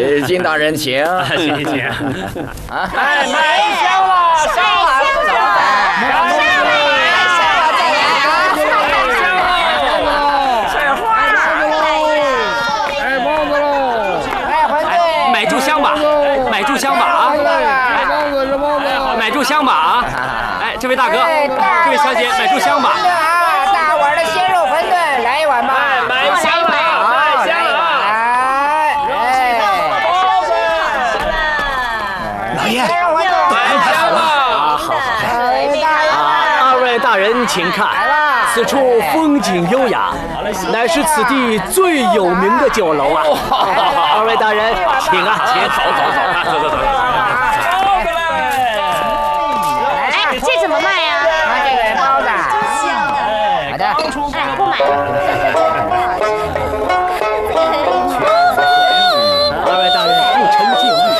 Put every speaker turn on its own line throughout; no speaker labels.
金大人请。
请请。
哎，买香了，香了，
买炷香吧，买炷香吧啊！买炷香吧啊！哎，这位大哥，这位小姐，买炷香吧。
大碗的鲜肉馄饨来一碗吧。
买香了，买香了。
老爷，
买香了。
好。
二位大人请看，此处风景优雅，乃是此地最有名的酒楼啊！二位大人，请啊，请，走。
哎，这怎么卖呀？
这个包子。好的。
哎，不买。
二位大人不成敬意。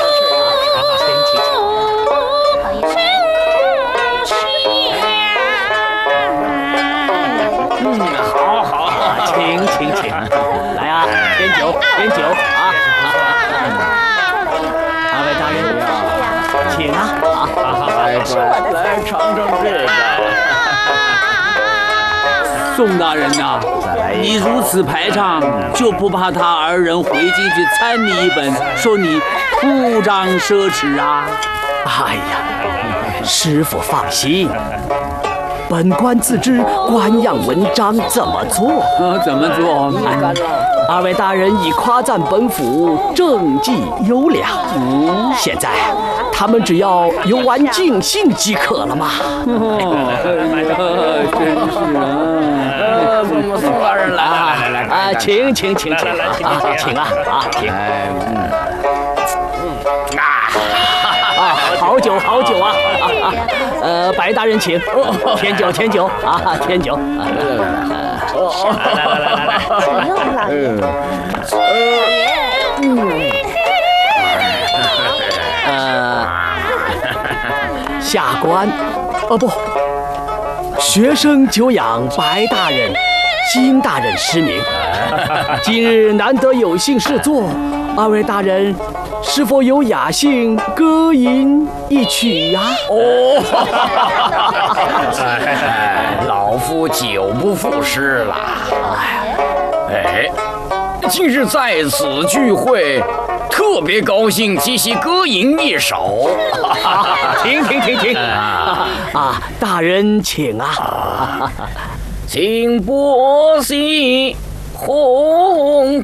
好，请，来啊，点酒啊！二位大人，请啊！
来尝这个。
宋大人呐，你如此排场，就不怕他二人回进去参你一本，说你铺张奢侈啊？
哎呀，师傅放心，本官自知官样文章怎么做。
怎么做？
二位大人已夸赞本府政绩优良，现在他们只要游玩尽兴即可了嘛。
宋大人来，
啊，请好酒啊！白大人请，添酒啊，添酒。下官，不，学生久仰白大人、金大人师名，今日难得有幸试坐，二位大人是否有雅兴歌吟一曲呀？
老夫久不赋诗了。今日在此聚会，特别高兴，即席歌吟一首。
停！大人请啊！
请拨西红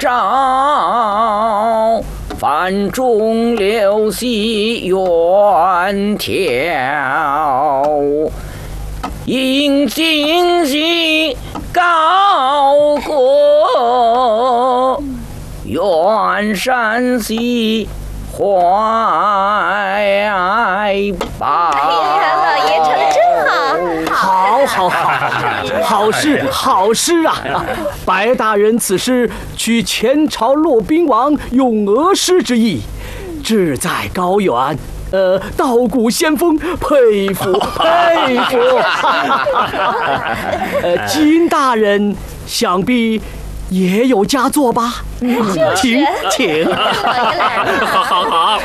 照，泛中流溪远眺。迎今夕高歌，远山西怀抱。
老爷唱得真好。
好诗啊！白大人此诗取前朝骆宾王咏鹅诗之意，志在高远。道骨仙风，佩服！金大人想必也有佳作吧？请。
好，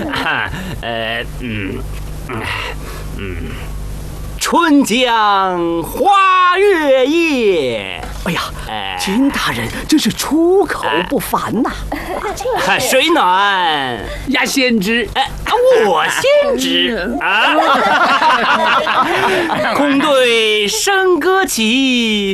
春江花月夜。
哎呀，金大人真是出口不凡呐！
水暖鸭先知，我先知啊！空对笙歌起，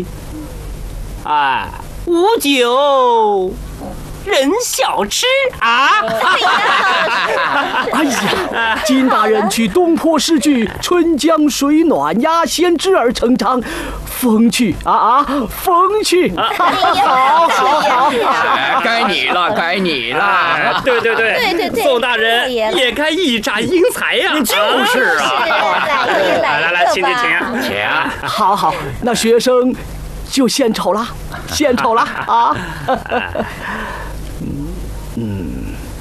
无酒人小吃啊！
哎呀，金大人取东坡诗句“春江水暖鸭先知”而成章，风趣风趣！好，
该你了。
对，宋大人也该一展英才呀！
就是啊。
来，请啊！
好，那学生就献丑了啊！